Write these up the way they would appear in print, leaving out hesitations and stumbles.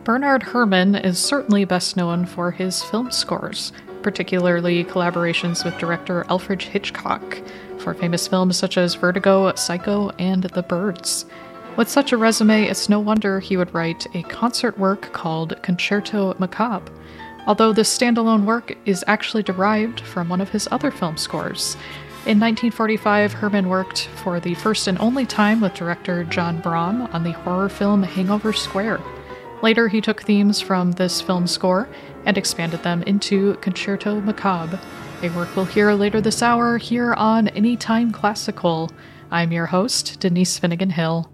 Bernard Herrmann is certainly best known for his film scores, particularly collaborations with director Alfred Hitchcock for famous films such as Vertigo, Psycho, and The Birds. With such a resume, it's no wonder he would write a concert work called Concerto Macabre, although this standalone work is actually derived from one of his other film scores. In 1945, Herrmann worked for the first and only time with director John Brahm on the horror film Hangover Square. Later, he took themes from this film score and expanded them into Concerto Macabre, a work we'll hear later this hour here on Anytime Classical. I'm your host, Denise Finnegan-Hill.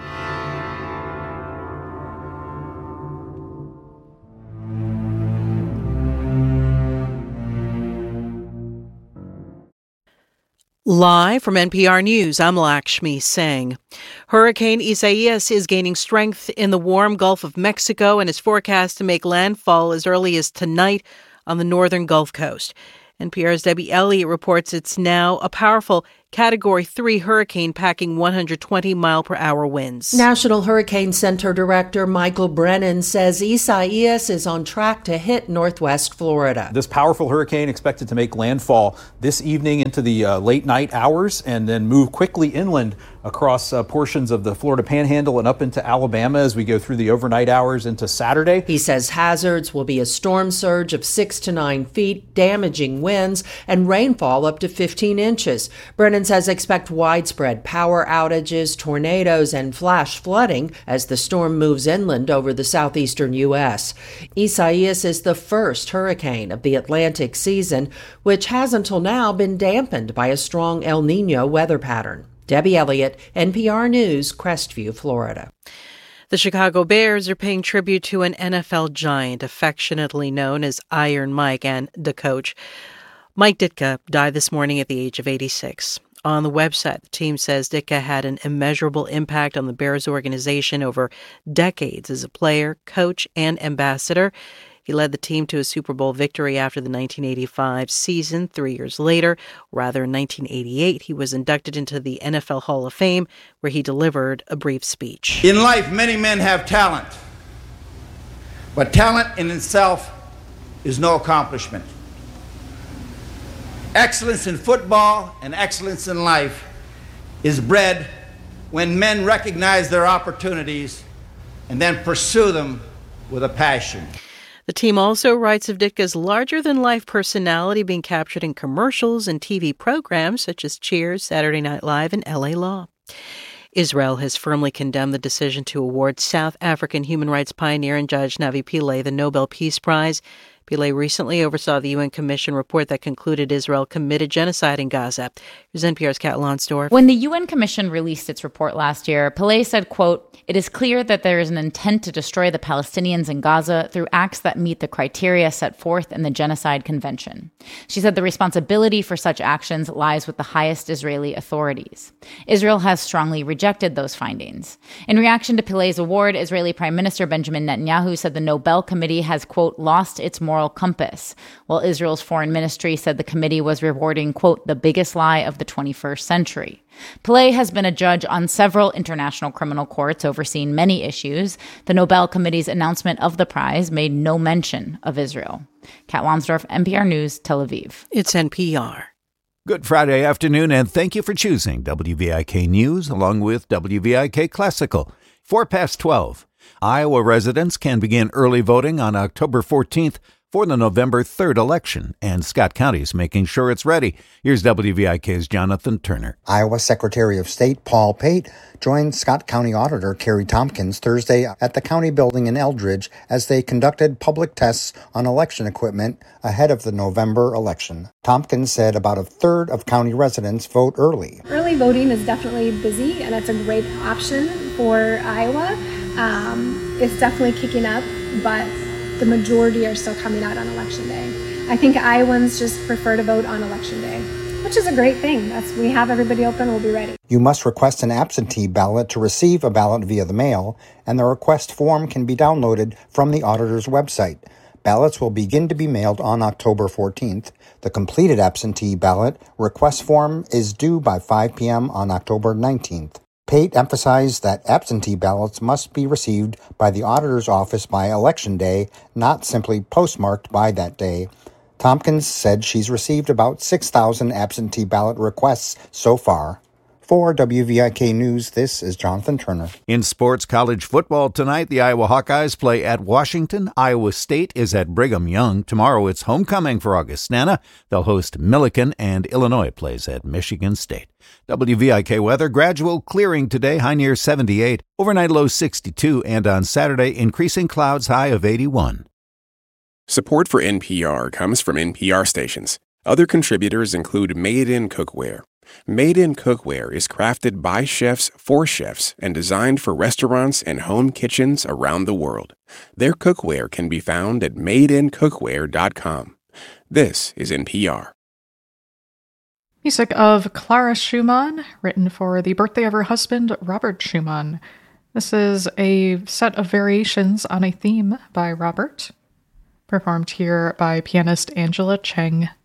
Live from NPR News, I'm Lakshmi Singh. Hurricane Isaias is gaining strength in the warm Gulf of Mexico and is forecast to make landfall as early as tonight on the northern Gulf Coast. NPR's Debbie Elliott reports it's now a powerful Category 3 hurricane packing 120-mile-per-hour winds. National Hurricane Center Director Michael Brennan says Isaias is on track to hit northwest Florida. This powerful hurricane expected to make landfall this evening into the late night hours and then move quickly inland across portions of the Florida Panhandle and up into Alabama as we go through the overnight hours into Saturday. He says hazards will be a storm surge of 6 to 9 feet, damaging winds, and rainfall up to 15 inches. Brennan says expect widespread power outages, tornadoes, and flash flooding as the storm moves inland over the southeastern U.S. Isaias is the first hurricane of the Atlantic season, which has until now been dampened by a strong El Niño weather pattern. Debbie Elliott, NPR News, Crestview, Florida. The Chicago Bears are paying tribute to an NFL giant affectionately known as Iron Mike and the coach. Mike Ditka died this morning at the age of 86. On the website, the team says Ditka had an immeasurable impact on the Bears organization over decades as a player, coach, and ambassador. He led the team to a Super Bowl victory after the 1985 season. 3 years later, rather in 1988, he was inducted into the NFL Hall of Fame, where he delivered a brief speech. In life, many men have talent, but talent in itself is no accomplishment. Excellence in football and excellence in life is bred when men recognize their opportunities and then pursue them with a passion. The team also writes of Ditka's larger-than-life personality being captured in commercials and TV programs such as Cheers, Saturday Night Live, and L.A. Law. Israel has firmly condemned the decision to award South African human rights pioneer and judge Navi Pillay the Nobel Peace Prize. Pillay recently oversaw the UN Commission report that concluded Israel committed genocide in Gaza. Here's NPR's Kat Lonsdorf. When the UN Commission released its report last year, Pillay said, quote, "It is clear that there is an intent to destroy the Palestinians in Gaza through acts that meet the criteria set forth in the Genocide Convention." She said the responsibility for such actions lies with the highest Israeli authorities. Israel has strongly rejected those findings. In reaction to Pillay's award, Israeli Prime Minister Benjamin Netanyahu said the Nobel Committee has, quote, "lost its moral compass," while Israel's foreign ministry said the committee was rewarding, quote, "the biggest lie of the 21st century." Pillay has been a judge on several international criminal courts overseeing many issues. The Nobel Committee's announcement of the prize made no mention of Israel. Kat Lonsdorf, NPR News, Tel Aviv. It's NPR. Good Friday afternoon, and thank you for choosing WVIK News along with WVIK Classical. 12:04. Iowa residents can begin early voting on October 14th for the November 3rd election, and Scott County is making sure it's ready. Here's WVIK's Jonathan Turner. Iowa Secretary of State Paul Pate joined Scott County Auditor Kerry Tompkins Thursday at the county building in Eldridge as they conducted public tests on election equipment ahead of the November election. Tompkins said about a third of county residents vote early. Early voting is definitely busy, and it's a great option for Iowa. It's definitely kicking up, but the majority are still coming out on Election Day. I think Iowans just prefer to vote on Election Day, which is a great thing. We have everybody open, we'll be ready. You must request an absentee ballot to receive a ballot via the mail, and the request form can be downloaded from the auditor's website. Ballots will begin to be mailed on October 14th. The completed absentee ballot request form is due by 5 p.m. on October 19th. Pate emphasized that absentee ballots must be received by the auditor's office by Election Day, not simply postmarked by that day. Tompkins said she's received about 6,000 absentee ballot requests so far. For WVIK News, this is Jonathan Turner. In sports, college football tonight, the Iowa Hawkeyes play at Washington. Iowa State is at Brigham Young. Tomorrow, it's homecoming for Augustana. They'll host Millikan, and Illinois plays at Michigan State. WVIK weather, gradual clearing today, high near 78. Overnight low 62, and on Saturday, increasing clouds, high of 81. Support for NPR comes from NPR stations. Other contributors include Made in Cookware. Made in Cookware is crafted by chefs for chefs and designed for restaurants and home kitchens around the world. Their cookware can be found at madeincookware.com. This is NPR. Music of Clara Schumann, written for the birthday of her husband, Robert Schumann. This is a set of variations on a theme by Robert, performed here by pianist Angela Cheng.